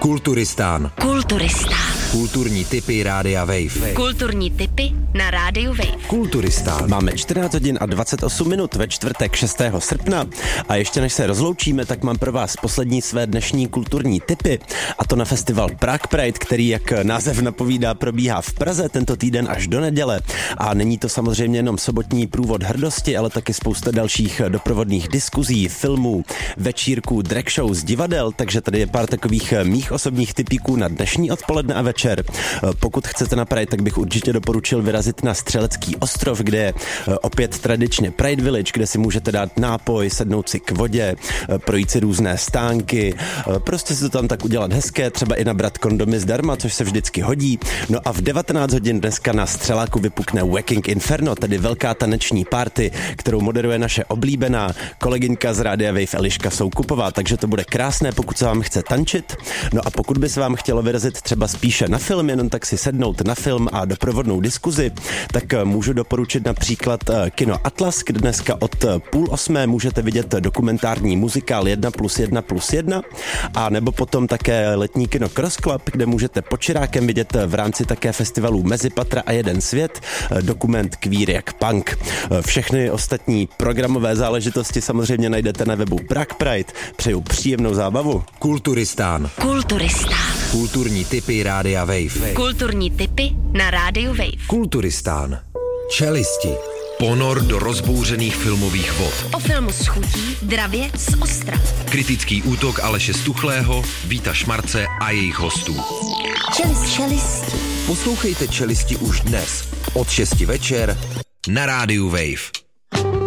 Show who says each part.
Speaker 1: Kulturistán. Kulturní tipy Rádia Wave.
Speaker 2: Kulturní tipy na Rádiu Wave.
Speaker 1: Kulturistán.
Speaker 3: Máme 14 hodin a 28 minut ve čtvrtek 6. srpna a ještě než se rozloučíme, tak mám pro vás poslední své dnešní kulturní tipy, a to na festival Prague Pride, který, jak název napovídá, probíhá v Praze tento týden až do neděle. A není to samozřejmě jenom sobotní průvod hrdosti, ale taky spousta dalších doprovodných diskuzí, filmů, večírků, drag show z divadel, takže tady je pár takových mých osobních tipíků na dnešní odpoledne a večer. Pokud chcete na Pride, tak bych určitě doporučil vyrazit na Střelecký ostrov, kde je opět tradičně Pride Village, kde si můžete dát nápoj, sednout si k vodě, projít si různé stánky, prostě si to tam tak udělat hezké, třeba i nabrat kondomy zdarma, což se vždycky hodí. No a v 19 hodin dneska na Střeláku vypukne Waking Inferno, tedy velká taneční party, kterou moderuje naše oblíbená kolegyňka z Rádia Wave Eliška Soukupová, takže to bude krásné, pokud se vám chce tančit. No a pokud by se vám chtělo vyrazit třeba spíše na film, jenom tak si sednout na film a doprovodnou diskuzi, tak můžu doporučit například kino Atlas, kde dneska od 7:30 můžete vidět dokumentární muzikál 1+1+1, a nebo potom také letní kino Cross Club, kde můžete pod Čirákem vidět v rámci také festivalů Mezipatra a Jeden svět dokument Queer jak punk. Všechny ostatní programové záležitosti samozřejmě najdete na webu Prague Pride. Přeju příjemnou zábavu.
Speaker 1: Kulturistán. Kulturní tipy Rádia Wave.
Speaker 2: Kulturní tipy na Rádiu Wave.
Speaker 1: Kulturistán. Čelisti. Ponor do rozbouřených filmových vod.
Speaker 2: O filmu s chutí dravě z Ostra.
Speaker 1: Kritický útok Aleše Stuchlého, Víta Šmarce a jejich hostů.
Speaker 2: Čelisti.
Speaker 1: Poslouchejte Čelisti už dnes od 6 večer na Rádiu Wave.